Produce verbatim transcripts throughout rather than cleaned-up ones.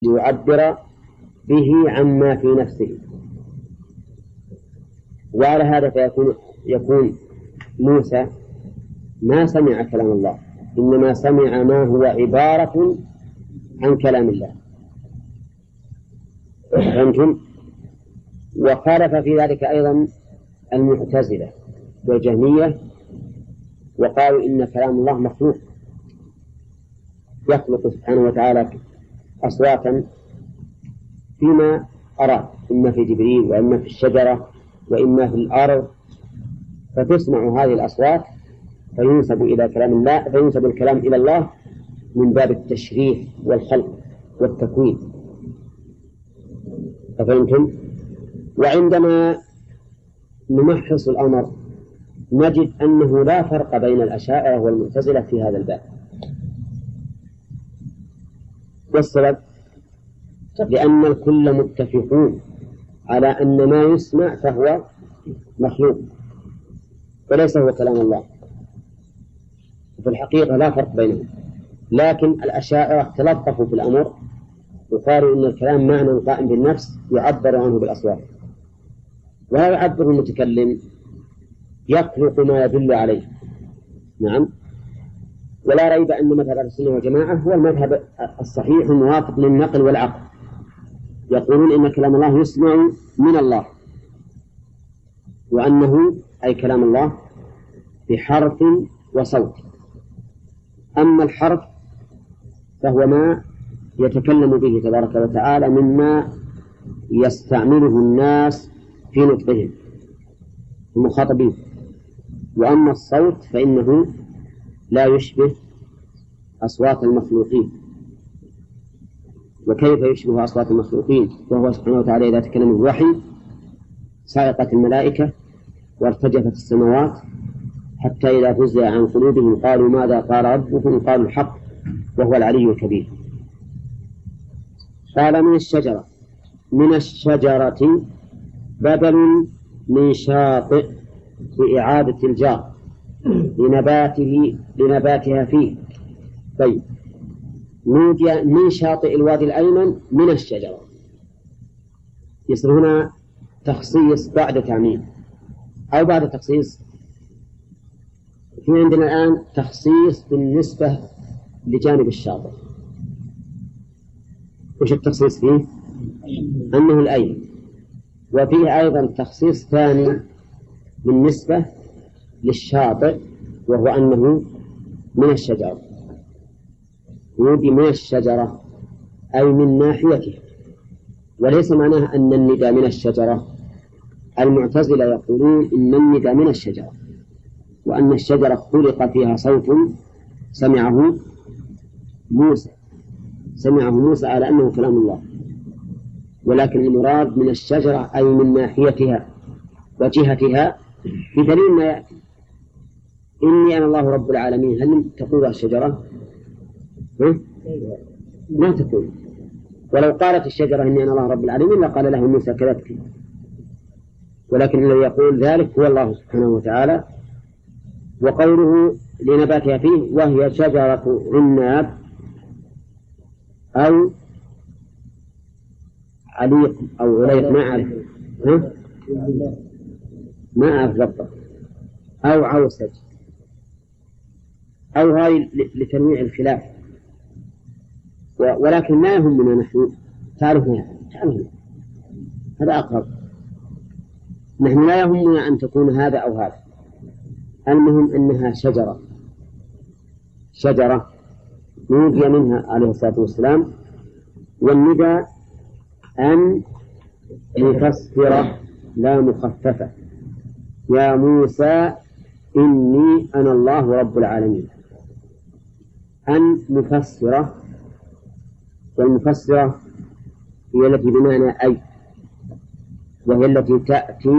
ليعبر به عما في نفسه. وعلى هذا فيكون يكون موسى ما سمع كلام الله، إنما سمع ما هو عبارة عن كلام الله. فهمتم؟ وخالف في ذلك أيضا المعتزلة والجهمية، وقالوا إن كلام الله مخلوق، يخلق سبحانه وتعالى أصواتا فيما أراد، إما في جبريل وإما في الشجرة وإما في الأرض، فتسمع هذه الأصوات فينسب إلى كلام الله، فينسب الكلام إلى الله من باب التشريف والخلق والتكوين. أفهمتم؟ وعندما نمحص الأمر نجد أنه لا فرق بين الأشاعرة والمعتزلة في هذا الباب. والسبب لأن الكل متفقون على أن ما يسمع فهو مخلوق وليس هو كلام الله، في الحقيقة لا فرق بينهم. لكن الأشاعرة تلطفوا في الأمر وقالوا إن الكلام معنى قائم بالنفس يعبر عنه بالأصوات، ولا يعبر المتكلم، يخلق ما يدل عليه. نعم، ولا ريب أن مذهب السنة والجماعة هو المذهب الصحيح الموافق للنقل والعقل. يقولون إن كلام الله يسمع من الله، وأنه أي كلام الله بحرف وصوت. أما الحرف فهو ما يتكلم به تبارك وتعالى مما يستعمله الناس في نطقهم المخاطبين، وأما الصوت فإنه لا يشبه أصوات المخلوقين. وكيف يشبه أصوات المخلوقين وهو سبحانه وتعالى إذا تكلم بالوحي صعقت الملائكة وارتجفت السماوات حتى إذا فزع عن قلوبهم قالوا ماذا قال ربكم قالوا الحق وهو العلي الكبير. قال من الشجرة، من الشجرة بدل من شاطئ بإعادة الجار لنباته لنباتها فيه. طيب، نودي من شاطئ الوادي الأيمن من الشجرة، يصير هنا تخصيص بعد تعميم أو بعد تخصيص. في عندنا الآن تخصيص بالنسبة لجانب الشاطئ. وش التخصيص فيه؟ أنه الأيمن. وفيه أيضا تخصيص ثاني بالنسبة للشاطئ وهو أنه من الشجرة. يودي من الشجرة أي من ناحيته، وليس معناه أن النداء من الشجرة. المعتزلة يقولون إن النداء من الشجرة، وأن الشجرة خلق فيها صوت سمعه موسى سمعه موسى على أنه كلام الله، ولكن المراد من الشجرة أي من ناحيتها وجهتها، بدليل ما يأتي إني أنا الله رب العالمين. هل تقول الشجرة؟ ما تقول. ولو قالت الشجرة إني أنا الله رب العالمين لقال له موسى كذلك، ولكن الذي يقول ذلك هو الله سبحانه وتعالى. وقوله لنباتها فيه وهي شجرة عناب أو عليق أو عليق، ما أعرف ما أعرف ضبطه، أو عوسج، أو هاي لتنويع الخلاف. ولكن لا يهمنا نحن تعرفنا تعرفنا هذا أقرب. نحن لا يهمنا أن تكون هذا أو هذا، المهم أنها شجرة شجرة نودي منها عليه الصلاة والسلام. والندى أن مفسرة لا مخففة، يا موسى إني أنا الله رب العالمين. أن مفسرة، والمفسرة هي التي بمعنى أي، وهي التي تأتي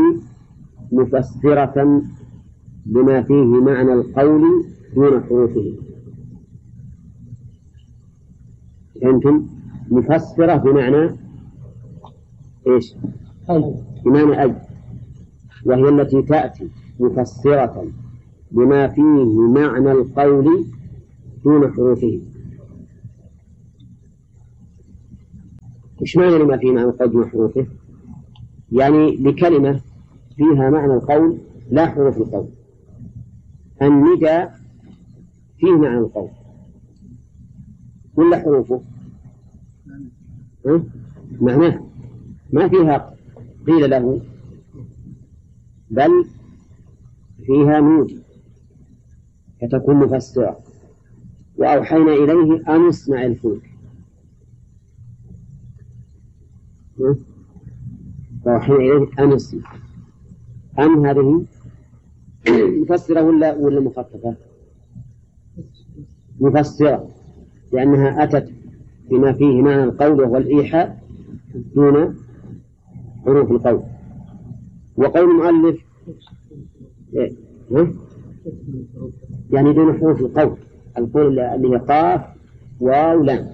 مفسرة بما فيه معنى القول دون حروفه. فهمتم؟ مفسرة بمعنى إيش؟ بمعنى أي، وهي التي تأتي مفسرة بما فيه معنى القول دون حروفه. إيش معنى لما فيه معنى القول دون حروفه؟ يعني لكلمة فيها معنى القول لا حروف القول. النداء فيه معنى القول ولا حروفه؟ أه؟ معناه ما فيها قيل له، بل فيها نودي فتكون مفسرة. وأوحينا إليه أن اصنع الفلك، وأوحينا إليه أن اصنع. أم هذه مفسرة ولا ولا مخففة؟ مفسرة، لأنها أتت بما فيه معنى القول وهو الإيحاء دون حروف القول. وقول المؤلف يعني دون حروف القول، القول اللي هي قاف واو لام.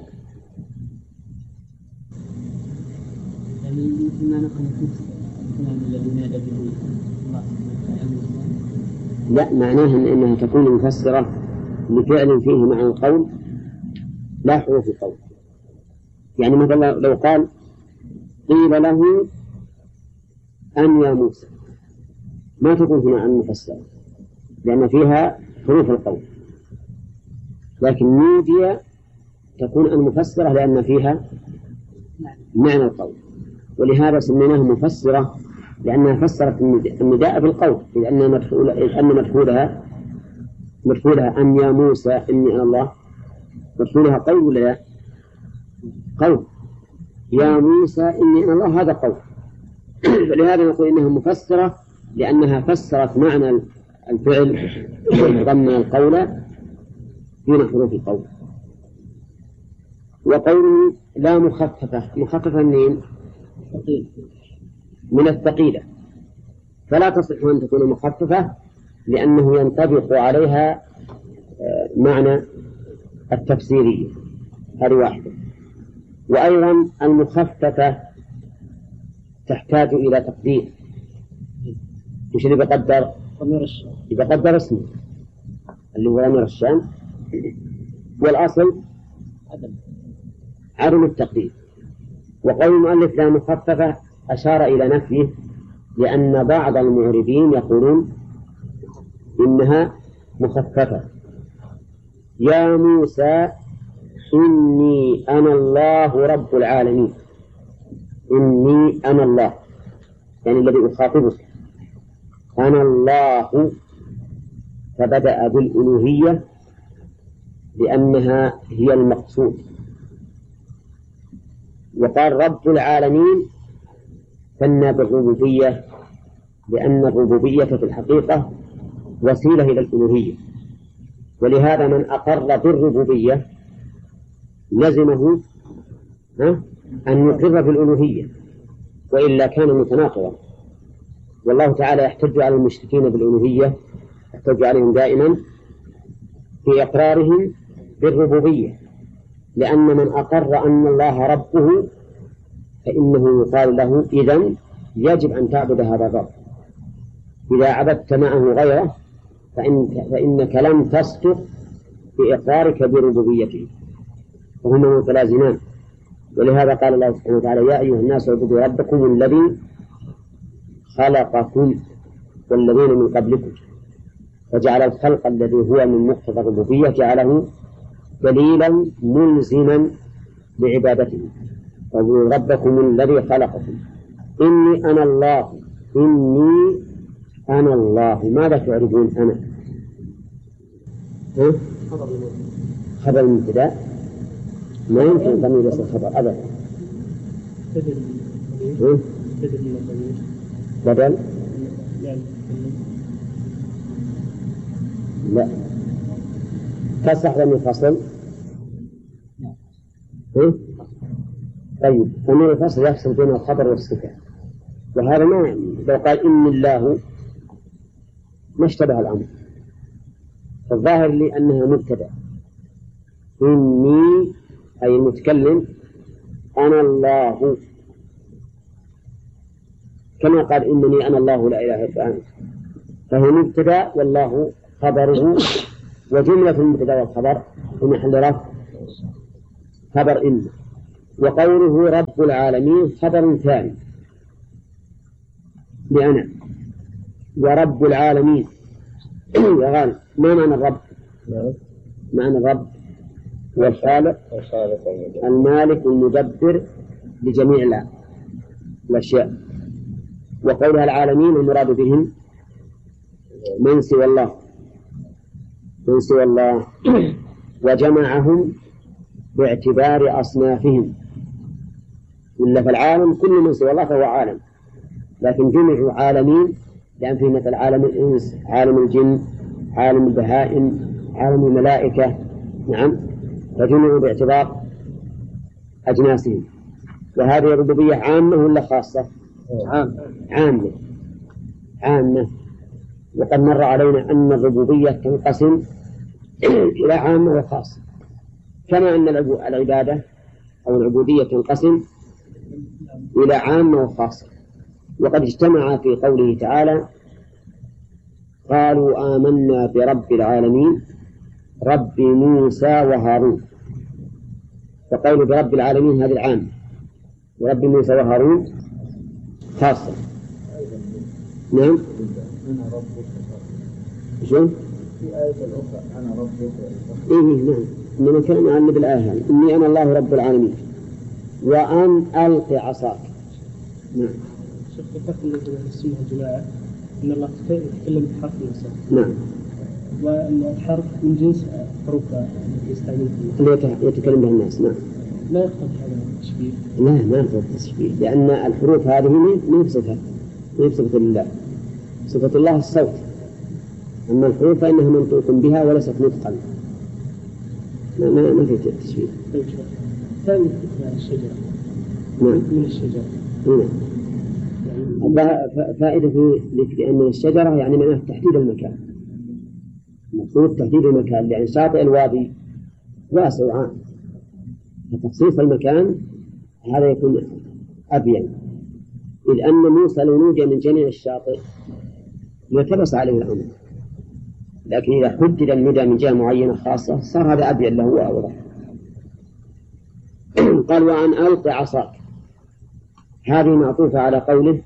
لا، معناها إنها تكون مفسرة لفعل فيه معنى القول لا حروف القول. يعني مثلا لو قال قيل له أن يا موسى، ما تكون هنا عن مفسرة لأن فيها حروف القول، لكن نودي تكون عن مفسرة لأن فيها معنى القول. ولهذا سميناها مفسرة لأنها فسرت النداء بالقول، لأن مدخول أن مدخولها مدخولها أن يا موسى إني أنا الله، مدخولها قول ولا لا؟ قول. يا موسى إني أنا الله هذا قول. فلهذا نقول إنها مفسرة لأنها فسرت معنى الفعل ضمن القول دون حروف القول. وقوله لا مخففة، مخففة منين؟ من الثقيلة، فلا تصح أن تكون مخففة لأنه ينطبق عليها معنى التفسيرية، هذه واحدة. وأيضا المخففة تحتاج إلى تقدير. مش اللي بقدر يبقدر اسمه اللي هو أمير الشام، والأصل عدم التقدير. وقول المؤلف لا مخففة أشار إلى نفيه، لأن بعض المعربين يقولون إنها مخففة. يا موسى إني أنا الله رب العالمين، إني أنا الله يعني الذي أخاطبك، أنا الله، فبدأ بالألوهية لأنها هي المقصود. وقال رب العالمين ثنى بالربوبية لأن الربوبية في الحقيقة وسيلة إلى الألوهية. ولهذا من أقر بالربوبية لزمه أن يقر بالألوهية، وإلا كان متناقضا. والله تعالى يحتج على المشركين بالألوهية، يحتج عليهم دائما في إقرارهم بالربوبية، لأن من أقر أن الله ربه فإنه يقال له إذن يجب أن تعبد هذا الرب. إذا عبدت معه غيره فإن فإنك لم تصدق بإقرارك بربوبيته، وهما متلازمان. ولهذا قال الله سبحانه وتعالى يا أيها الناس اعبدوا ربكم الذي خلقكم والذين من قبلكم، فجعل الخلق الذي هو من مقتضى الربوبية جعله دليلا ملزما لعبادته. اعبدوا ربكم الذي خلقكم إني أنا الله، إني أنا الله. ماذا تعرفون أنا؟ ها؟ خبر المبتدأ ما يمكن ضمير يصل خبر أبدا. بدل لا تصح ضمير فصل. طيب ضمير الفصل يفصل بين الخبر والصفة، وهذا ما لو قال إن الله ما اشتبه الأمر. الظاهر لي أنها مبتدأ، إني أي المتكلم أنا الله، كما قال إنني أنا الله لا إله إلا أنت، فهو مبتدأ والله خبره، وجملة المبتدأ والخبر في محل رفع خبر إن. وقوله رب العالمين خبر ثاني لأنا ورب العالمين يغال ما معنى الرب؟ معنى الرب هو الخالق المالك المدبر لجميع الأشياء. وقولها العالمين المراد بهم من سوى الله من سوى الله وجمعهم باعتبار أصنافهم، إلا في العالم كل من سوى الله فهو عالم، لكن جمعوا عالمين لأن في مثل عالم الإنس، عالم الجن، عالم البهائم، عالم الملائكة، نعم، فجمعوا باعتبار أجناسهم. وهذه الربوبية عامة ولا خاصة؟ عامة عامة. وقد مر علينا أن الربوبية تنقسم إلى عامة وخاصة، كما أن العبادة أو العبودية تنقسم إلى عامة وخاصة. وقد اجتمع في قوله تعالى قالوا آمنا برب العالمين رب موسى وهارون، فقول برب العالمين هذا العام، ورب موسى وهارون خاصة. نعم. شو؟ في آية الأخرى أنا ربك. إيه نعم، إنما كان معلم بالآية إني أنا الله رب العالمين وأن ألق عصاك. نعم. شيخ ذكرت الذي اسمه الجماعة إن الله يتكلم بحرف النساء. نعم. وأن الحرف من جنس حروف يستعمل اللي يتكلم بها الناس. نعم. لا يقتضي هذا التشبيه. لا ما يقتضي التشبيه، لأن الحروف هذه من صفة من صفة الله، صفة الله الصوت، أما الحروف فإنها منطوق بها وليست نطقا، ما ما ما في تشبيه. طيب ثاني فكرة الشجرة. نعم. من الشجرة. نعم. فائدة لأن الشجرة يعني معناه تحديد المكان، مقصود تحديد المكان، لأن شاطئ الوادي واسع وعام، فتخصيص المكان هذا يكون أبين، إذ أن موسى لو نودي من جميع الشاطئ يلتبس عليه الأمر، لكن إذا حدد الندى من جهة معينة خاصة صار هذا أبين له وأوضح. قال وأن ألق عصاك، هذه معطوفة على قوله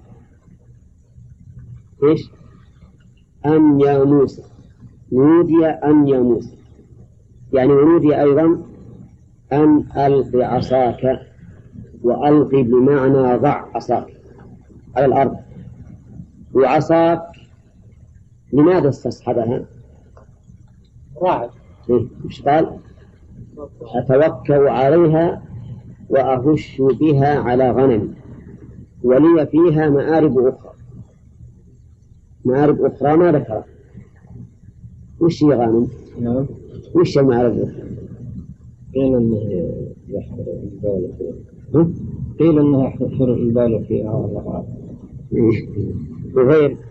إيش؟ أن يا موسى، نودي أن يا موسى، يعني ونودي أيضا أن ألق عصاك، وألقي بمعنى ضع عصاك على الأرض. وعصاك لماذا استصحبها؟ راعي. إيه؟ مش قال أتوكل عليها وأهش بها على غنم ولي فيها مآرب أخرى. مآرب أخرى ما ذكرها. وش هي غنم؟ نعم. وش المآرب الأخرى؟ قيل أنه يحفر البال فيها. قيل أنه يحفر البال فيها والله. وغير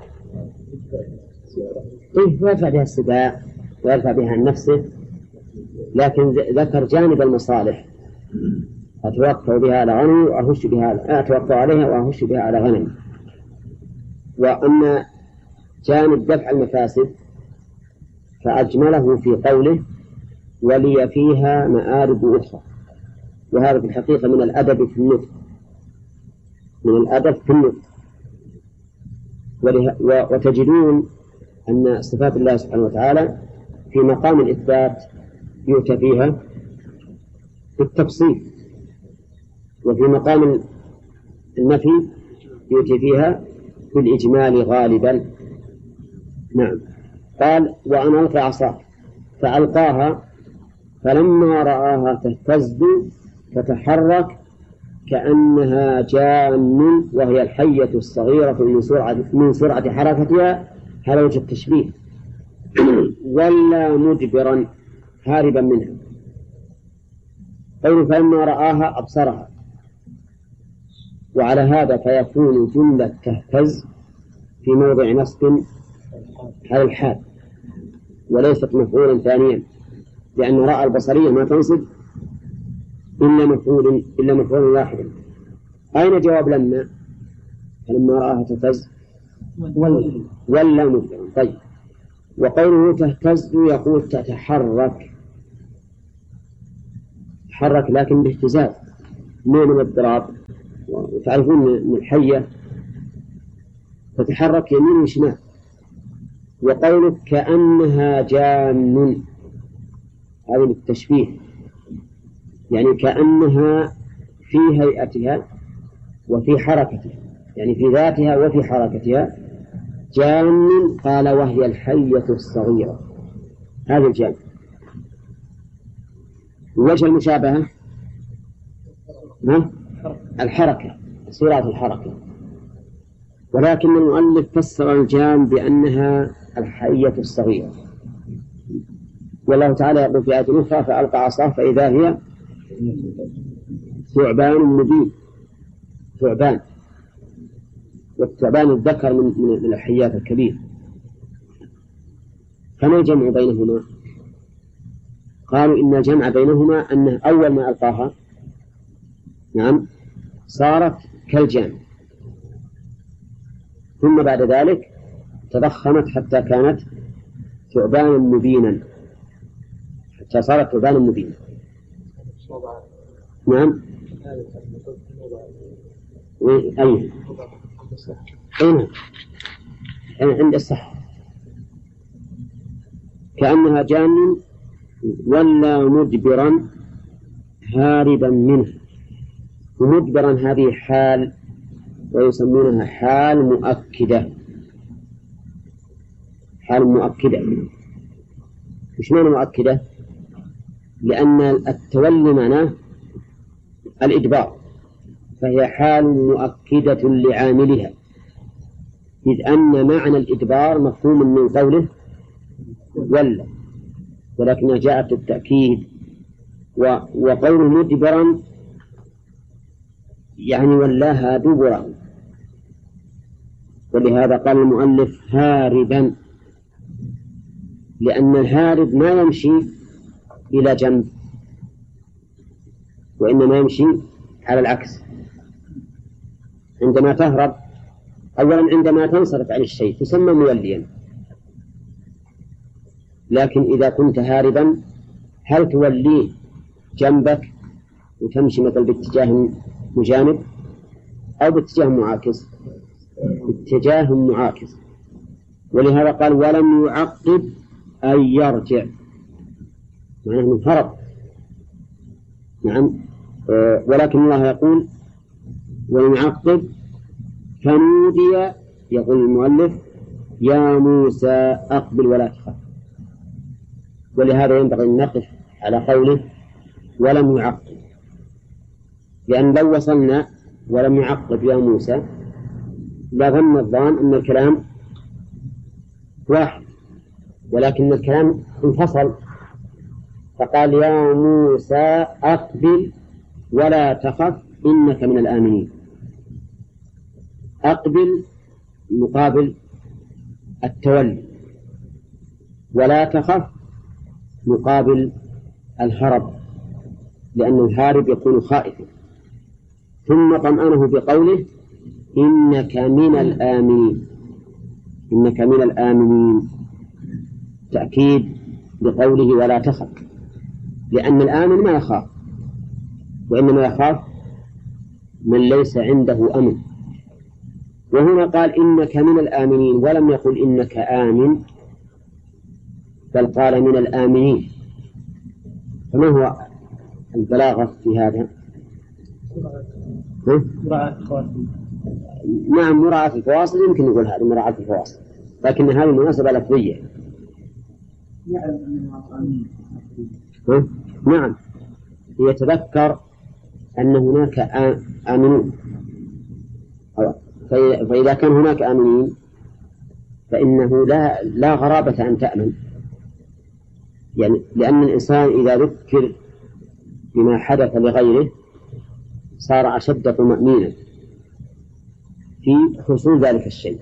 طيب ويرفع بها السباع ويرفع بها عن نفسه، لكن ذكر جانب المصالح، أتوقع بها على غنم وأهش بها، أتوقع عليها وأهش بها على غنم. وأما جانب دفع المفاسد فأجمله في قوله ولي فيها مآرب أخرى، وهذا في الحقيقة من الأدب في النطق، من الأدب في النطق. وتجدون أن صفات الله سبحانه وتعالى في مقام الإثبات يؤتى فيها بالتفصيل، وفي مقام النفي يؤتي فيها بالإجمال غالبا. نعم. قال وأن ألقى عصاك، فألقاها فلما رآها تهتز تتحرك كأنها جان، وهي الحية الصغيرة من سرعة, من سرعة حركتها على وجه التشبيه، ولا مدبرا هاربا منها. قول فلما رآها أبصرها، وعلى هذا فيكون جملة تهتز في موضع نصب على الحال وليست مفعولا ثانيا، لأن رأى البصرية ما تنصب إلا مفعول إلا مفعول واحدا. أين جواب لما؟ فلما رآها تهتز ولا مدبرا. طيب، وقوله تهتز يقول تتحرك، تحرك لكن باهتزاز، نوع من الاضطراب. وتعرفون أن الحية تتحرك يمين وشمال. وقولك كأنها جان، هذا التشبيه، يعني كأنها في هيئتها وفي حركتها، يعني في ذاتها وفي حركتها جان. قال وهي الحية الصغيرة، هذا الجان. وجه المشابهة الحركة، سرعة الحركة. ولكن المؤلف فسر الجان بأنها الحية الصغيرة. والله تعالى يقول في آية أخرى فألقى عصاه فإذا هي ثعبان مبين. ثعبان، والثعبان الذكر من, من الحيات الكبير. فما الجمع بينهما؟ قالوا إن الجمع بينهما أنه أول ما ألقاها نعم صارت كالجان، ثم بعد ذلك تضخمت حتى كانت ثعبانا مبينا، حتى صارت ثعبانا مبينا. نعم. أي أين عند الصح كأنها جان ولا مدبرا هاربا منه. ومدبرا هذه حال، ويسمونها حال مؤكدة. حال مؤكدة. وش معنى مؤكدة؟ لأن التولي معناه الإدبار، فهي حال مؤكدة لعاملها، إذ أن معنى الإدبار مفهوم من قوله ولا، ولكنها جاءت التأكيد. وقول مدبرا يعني ولاها دبرا، ولهذا قال المؤلف هاربا، لأن الهارب ما يمشي إلى جنب، وإنما يمشي على العكس. عندما تهرب أولا عندما تنصرف عن الشيء تسمى موليا، لكن إذا كنت هاربا هل توليه جنبك وتمشي مثل باتجاه مجانب أو باتجاه معاكس؟ باتجاه معاكس. ولهذا قال ولم يعقب أن يرجع، معناه من هرب. نعم. أه ولكن الله يقول ولم يعقب فنودي، يقول المؤلف يا موسى أقبل ولا تخف. ولهذا ينبغي أن نقف على قوله ولم يعقب، لأن لو وصلنا ولم يعقب يا موسى لظن الظان أن الكلام واحد، ولكن الكلام انفصل. فقال يا موسى أقبل ولا تخف إنك من الآمنين. أقبل مقابل التولي، ولا تخف مقابل الهرب، لأن الهارب يكون خائفا. ثم طمأنه بقوله إنك من الآمنين. إنك من الآمنين تأكيد بقوله ولا تخف، لأن الآمن ما يخاف، وإنما يخاف من ليس عنده أمن. وهنا قال إنك من الآمنين ولم يقل إنك آمن، بل قال من الآمنين. فما هو البلاغة في هذا؟ نعم مراعاة الفواصل، يمكن نقول هذا مراعاة الفواصل، لكن هذه مناسبة لفظية. نعم يتذكر أن هناك آمنون، فإذا كان هناك آمنين فإنه لا, لا غرابة أن تأمن، يعني لأن الإنسان إذا ذكر بما حدث لغيره صار أشد طمأنينة في حصول ذلك الشيء.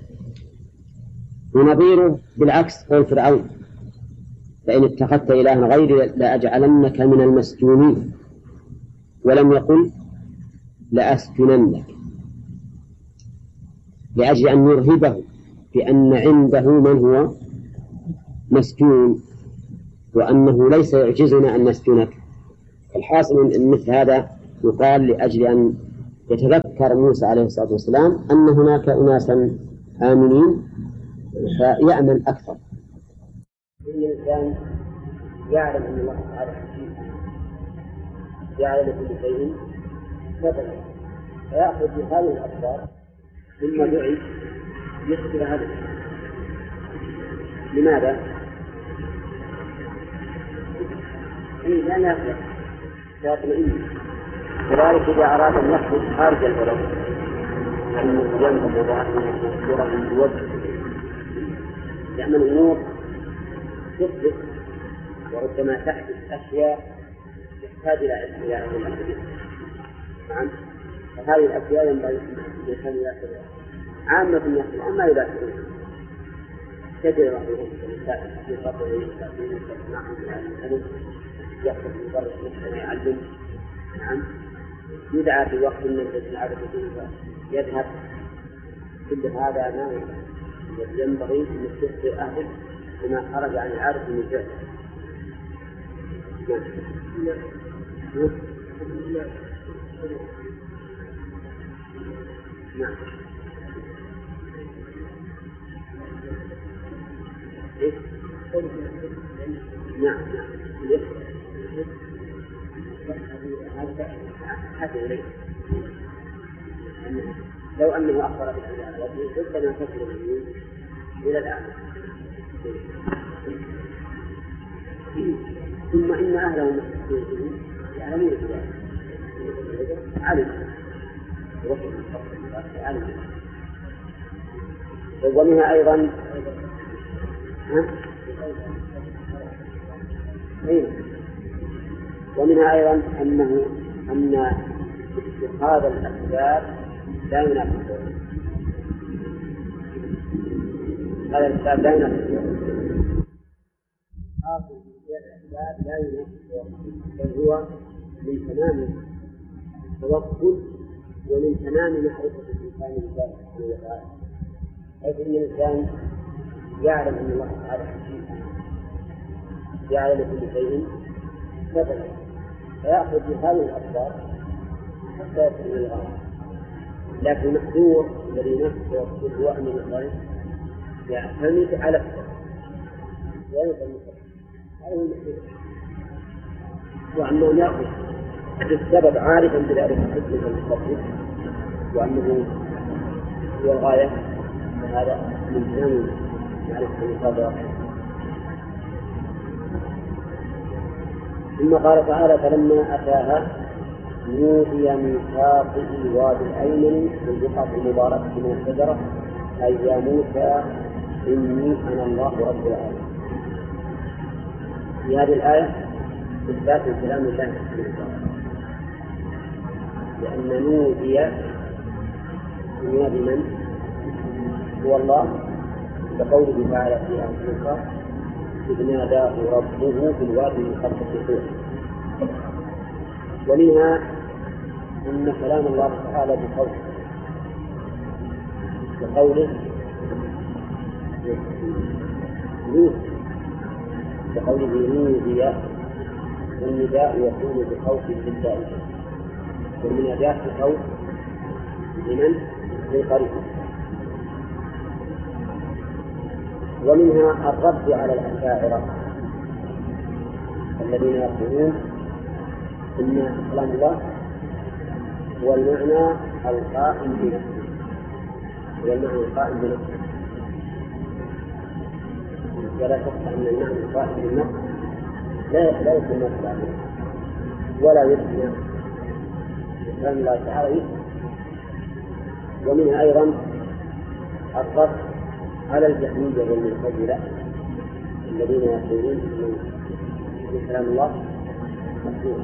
ونظيره بالعكس قول فرعون فإن اتخذت إلها غيري لأجعلنك من المسجونين، ولم يقل لأسجننك، لأجل أن يرهبه بأن عنده من هو مسجون، وأنه ليس يعجزنا أن نسجنك. الحاصل أن مثل هذا يقال لأجل أن يتذكر موسى عليه الصلاة والسلام أن هناك أناسا آمنين فيأمن أكثر. إن الإنسان يعلم أن الله تعالى حكيم جعل لكل شيء سببا فيأخذ بهذه الأسباب ثم يعي يخبر هذا. لماذا؟ لأن يخبر يطمئن. كذلك إذا أراد أن يخرج خارج البلد أن ينقض صورة من وجه يعمل أمور تثبت وربما تحدث أشياء يحتاج إلى علم. نعم. فهذه الأشياء ينبغي الإنسان يلاحظها. عامة الناس أما يلاحظون كثير رحمهم في قبره يستعملون يسمعهم يعلمون يحفظ مدرس نفسه يعلم. نعم. يدعى في وقت من العادة يذهب. كل هذا ما ينبغي أن يستخدم أهله بما خرج عن العادة من الفعل. نعم. نعم. حتى إليه لو أنه أخبر بالحجارة ربما تكون إلى الآن. ثم إن أهله يعلمون بذلك علم علم. ومنها أيضا ومنها أيضا أنه أن اتخاذ الأسباب لا ينافي هذا الأسباب لا ينافي الأسباب لا ينافي بل هو من تمام التوكل ومن تمام معرفة الإنسان بالله سبحانه وتعالى. حيث أن الإنسان يعلم أن الله تعالى حكيم جعل لكل شيء سببا فيأخذ بهذه الأسباب حتى يصل إلى الغاية. لكن المحذور الذي نفسه هو أن الغاية يعتمد على السبب وينسى المسبب. هذا هو المحذور. وأنه يأخذ بالسبب عارفا بذلك حكمة المسبب وأنه هو الغاية. هذا من تمام معرفة المسبب. ثم قال تعالى فلما أتاها نودي من شاطئ الوادي الأيمن في البقعة المباركة من الشجرة أي يا موسى إني أنا الله رب العالمين. في هذه الآية إثبات كلام الله سبحانه وتعالى لأن نودي ينادي من هو الله بقوله تعالى في آية أخرى إذ ناداه ربه في الوادي المقدس طور. ومنها أن كلام الله تعالى بقوله بقوله بقوله نودي والنداء يكون بخوف لله والمنادات بخوف لمن للقريب. ومنها الرد على الأشاعرة الذين يقولون إن كلام الله هو المعنى القائم بنفسه هو المعنى القائم بنفسه ولا شك أن المعنى القائم بالنفس لا لا يسمى كلامه ولا يسمى كلام الله تعالى. ومنها أيضا الرد على الجهمية والمعتزلة الذين يقولون إن كلام الله مخلوق.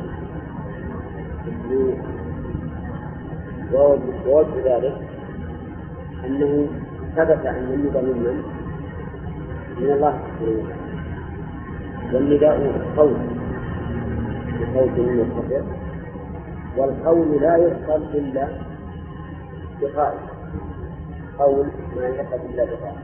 ووجه ذلك أنه ثبت أن النداء ممن من الله سبحانه وتعالى والنداء قول بصوت منخفض والقول لا يحصل إلا بقائل قول ما يحصل إلا بقائل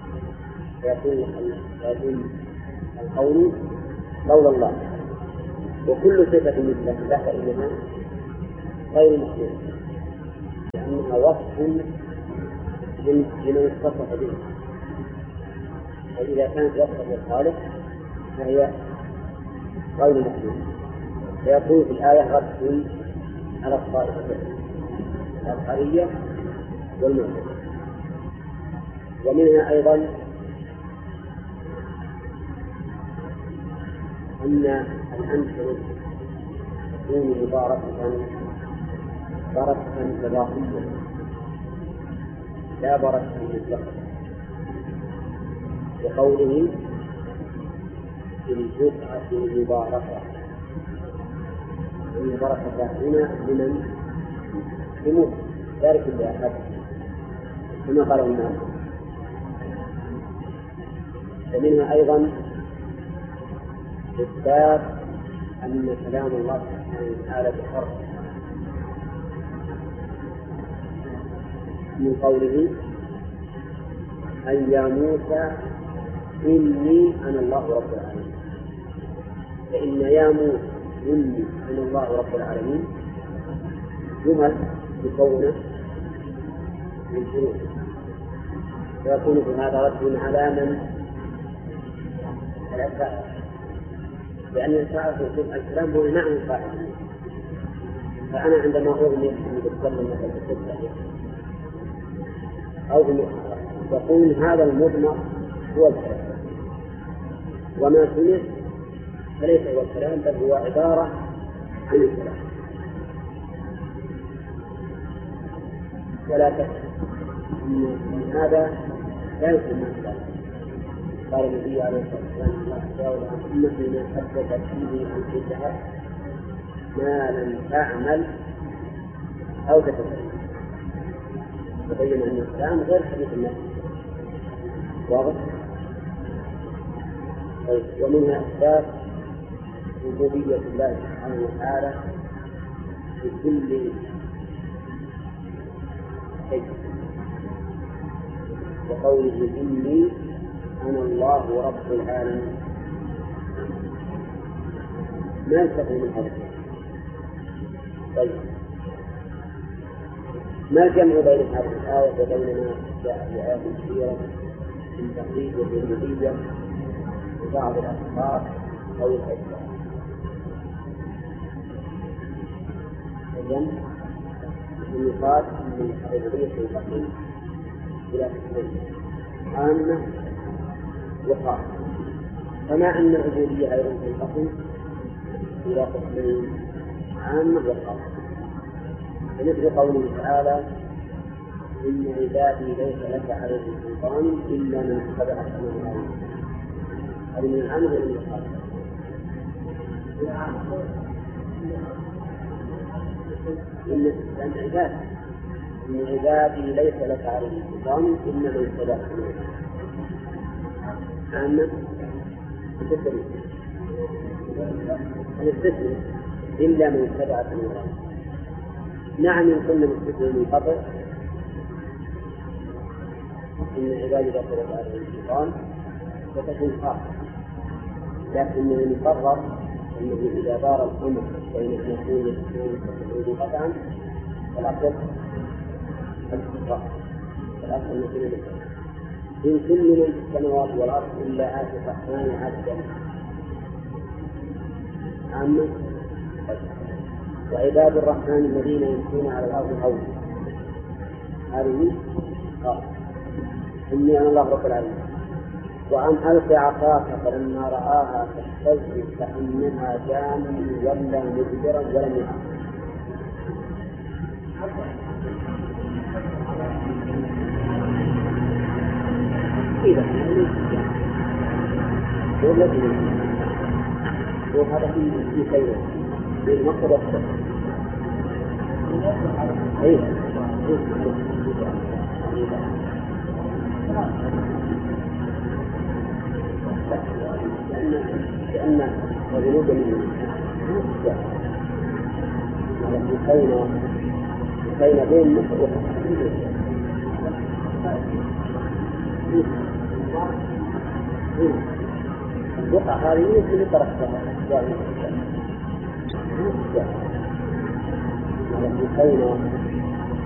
فيكون القول قول الله. وكل صفة مثله لا فإنها غير مخلوق لأنها وصف لمن اتصف به، فإذا كانت وصفا للخالق فهي غير مخلوق. فيكون في الآية رد على الطائفتين الأشعرية والمعتزلة. ومنها أيضا أن الأمثلة تكون مباركة بركة إضافية لا بركة مطلقة، وقوله في البقعة المباركة البركة هنا لمن يموت ذلك لأحد كما قال الناس. ومنها أيضا إثبات أن كلام الله سبحانه وتعالى بحرف من قوله أن يا موسى إني أنا الله رب العالمين. فإن يا موسى إني أنا الله رب العالمين جمل مكونة من شروط، فيكون في هذا رد على من الأساس، لأن الأساس يقول الكلام هو نعم الفاعل. فأنا عندما أغني أن أتكلم مثلا في القصة أو يقول هذا المضمر هو الكلام، وما سمع فليس هو الكلام بل هو عبارة عن الكلام. ولا تكفي من هذا لا يسمى الكلام. قال النبي عليه الصلاة والسلام الله تعالى عن أمتي من حدث فيه عن كتاب ما لم تعمل أو تتكلم، تبين أن الكلام غير حديث النفس. واضح؟ طيب. ومنها إثبات ربوبية الله سبحانه وتعالى في كل شيء، وقوله إني أنا الله رب العالمين. ما يستطيع من هذا. طيب، ما الجمع بين هذه الآية وبين ما جاء في آيات كثيرة من تقليد الربوبية وبعض الأخبار أو الأجزاء؟ الجمع يقال أن الربوبية تنقسم إلى قسمين عامة وخاصة، كما أن الربوبية أيضا تنقسم إلى قسمين عامة وخاصة، مثل قوله تعالى إن عبادي ليس لك عليهم سلطان إلا من اتبعك من الغاوين. هذه من العام ولا من الخاصة؟ إن عبادي إن عبادي ليس لك عليهم سلطان إلا من اتبعك من الغاوين. عامة تستثني تستثني إلا من اتبعك من الغاوين. نعم إن كنا مستثنين من قبل إن عبادي ليس لك عليهم سلطان فتكون خاصة، لكن المقرر أنه إذا دار الأمر بين اثنين واثنين قطعا فالأصل الاستقرار، فالأصل مثل إن كل من في السماوات والأرض إلا آتي الرحمن عبدا. عامة. وعباد الرحمن الذين يمشون على الأرض هونا، هذه قال إني أنا الله رب العالمين. وأن ألق عصاك فلما رآها تهتز كأنها جان ولا مدبرا ولم يعلم. إذا وهذا في خير في المقصد أكثر. أيه لأن الذنوب من بين بين بين البقعة هذه يمكن تركتها ولكن كونه